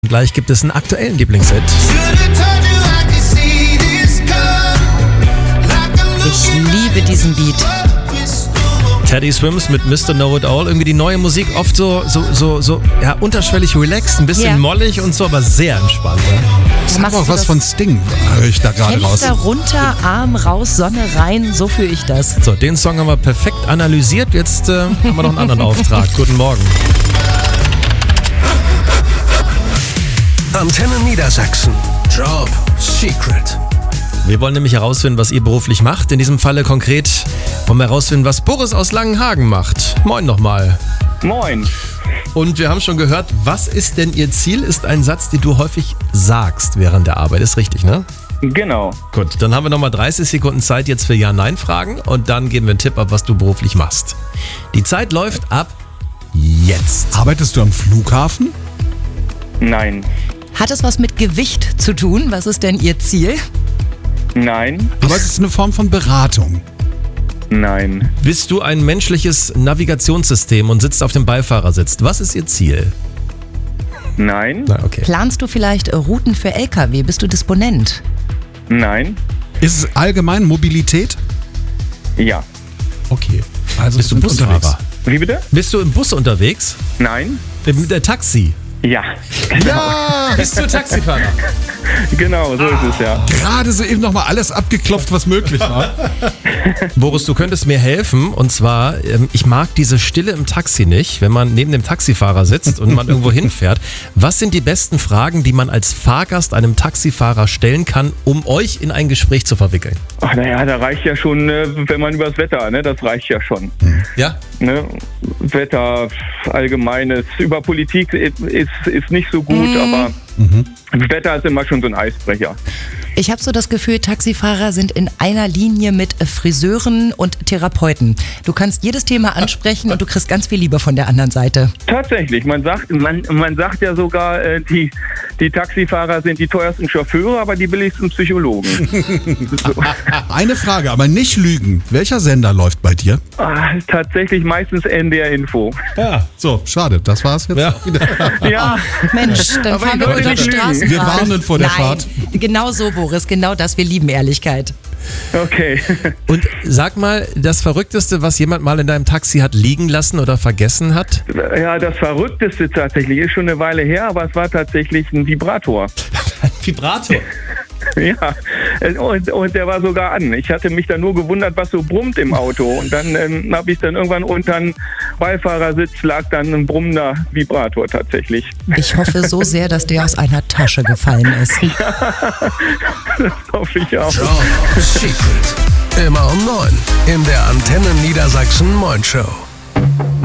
Gleich gibt es einen aktuellen Lieblingshit. Ich liebe diesen Beat. Teddy Swims mit Mr. Know It All. Irgendwie die neue Musik oft so unterschwellig relaxed, ein bisschen mollig und so, aber sehr entspannt. Ja? Sag auch was von Sting, höre ich da gerade raus. Fenster runter, Arm raus, Sonne rein, so fühle ich das. So, den Song haben wir perfekt analysiert. Jetzt haben wir noch einen anderen Auftrag. Guten Morgen. Antenne Niedersachsen. Job Secret. Wir wollen nämlich herausfinden, was ihr beruflich macht. In diesem Falle konkret wollen wir herausfinden, was Boris aus Langenhagen macht. Moin nochmal. Moin. Und wir haben schon gehört, was ist denn Ihr Ziel? Ist ein Satz, den du häufig sagst während der Arbeit. Ist richtig, ne? Genau. Gut, dann haben wir nochmal 30 Sekunden Zeit jetzt für Ja-Nein-Fragen und dann geben wir einen Tipp ab, was du beruflich machst. Die Zeit läuft ab jetzt. Arbeitest du am Flughafen? Nein. Hat es was mit Gewicht zu tun? Was ist denn Ihr Ziel? Nein. Aber es ist eine Form von Beratung. Nein. Bist du ein menschliches Navigationssystem und sitzt auf dem Beifahrersitz? Was ist Ihr Ziel? Nein. Na, okay. Planst du vielleicht Routen für LKW? Bist du Disponent? Nein. Ist es allgemein Mobilität? Ja. Okay. Also Bist du sind Busfahrer? unterwegs. Wie bitte? Bist du im Bus unterwegs? Nein. Mit der Taxi? Ja. Ja! Bist du Taxifahrer? Genau, so ist es ja. Gerade so eben nochmal alles abgeklopft, was möglich war. Boris, du könntest mir helfen. Und zwar, ich mag diese Stille im Taxi nicht, wenn man neben dem Taxifahrer sitzt und man irgendwo hinfährt. Was sind die besten Fragen, die man als Fahrgast einem Taxifahrer stellen kann, um euch in ein Gespräch zu verwickeln? Ach naja, da reicht ja schon, wenn man über das Wetter, ne? Das reicht ja schon. Ja? Ne? Wetter, Allgemeines, über Politik ist nicht so gut, aber Wetter ist immer schon so ein Eisbrecher. Ich habe so das Gefühl, Taxifahrer sind in einer Linie mit Friseuren und Therapeuten. Du kannst jedes Thema ansprechen und du kriegst ganz viel Liebe von der anderen Seite. Tatsächlich, man sagt ja sogar, die Taxifahrer sind die teuersten Chauffeure, aber die billigsten Psychologen. So. Eine Frage, aber nicht lügen. Welcher Sender läuft bei dir? Tatsächlich meistens NDR Info. Ja. So, schade, das war's jetzt. Ja. Ja. Mensch, dann Aber fahren ich wir wollte über die nicht lügen. Straßen. Wir warnen vor der Fahrt. Genau so, Boris, genau das. Wir lieben Ehrlichkeit. Okay. Und sag mal, das Verrückteste, was jemand mal in deinem Taxi hat liegen lassen oder vergessen hat? Ja, das Verrückteste tatsächlich ist schon eine Weile her, aber es war tatsächlich ein Vibrator. Ein Vibrator? Ja, und der war sogar an. Ich hatte mich dann nur gewundert, was so brummt im Auto. Und dann habe ich dann irgendwann unter dem Beifahrersitz lag dann ein brummender Vibrator tatsächlich. Ich hoffe so sehr, dass der aus einer Tasche gefallen ist. Das hoffe ich auch. Job Secret. Immer um 9 in der Antenne Niedersachsen Morning Show.